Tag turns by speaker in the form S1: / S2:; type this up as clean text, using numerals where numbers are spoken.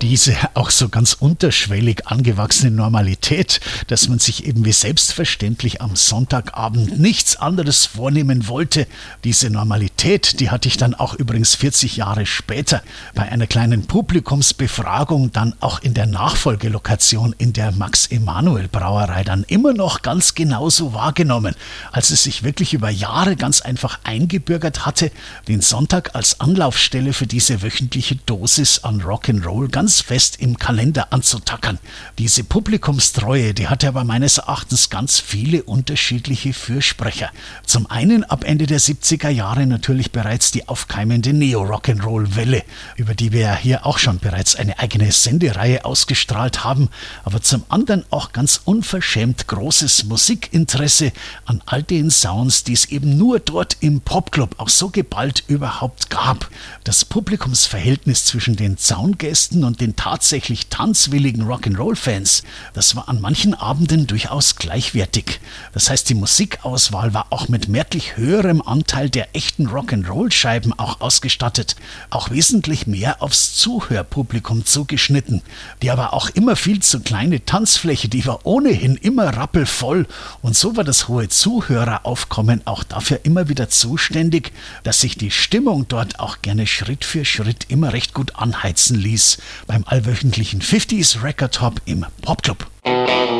S1: diese auch so ganz unterschwellig angewachsene Normalität, dass man sich eben wie selbstverständlich am Sonntagabend nichts anderes vornehmen wollte. Diese Normalität, die hatte ich dann auch übrigens 40 Jahre später bei einer kleinen Publikumsbefragung dann auch in der Nachfolgelokation in der Max-Emanuel-Brauerei dann immer noch ganz genauso wahrgenommen, als es sich wirklich über Jahre ganz einfach eingebürgert hatte, den Sonntag als Anlaufstelle für diese wöchentliche Dosis an Rock'n'Roll ganz fest im Kalender anzutackern. Diese Publikumstreue, die hatte aber meines Erachtens ganz viele unterschiedliche Fürsprecher. Zum einen ab Ende der 70er Jahre natürlich bereits die aufkeimende Neo-Rock'n'Roll-Welle, über die wir ja hier auch schon bereits eine eigene Sendereihe ausgestrahlt haben, aber zum anderen auch ganz unverschämt großes Musikinteresse an all den Sounds, die es eben nur dort im Popclub auch so geballt überhaupt gab. Das Publikumsverhältnis zwischen den Zaungästen und den tatsächlich tanzwilligen Rock'n'Roll-Fans, das war an manchen Abenden durchaus gleichwertig. Das heißt, die Musikauswahl war auch mit merklich höherem Anteil der echten Rock'n'Roll-Scheiben auch ausgestattet, auch wesentlich mehr aufs Zuhörpublikum zugeschnitten. Die aber auch immer viel zu kleine Tanzfläche, die war ohnehin immer rappelvoll und so war das hohe Zuhöreraufkommen auch dafür immer wieder zuständig, dass sich die Stimmung dort auch gerne Schritt für Schritt immer recht gut anheizen ließ beim allwöchentlichen 50s Record Hop im Popclub.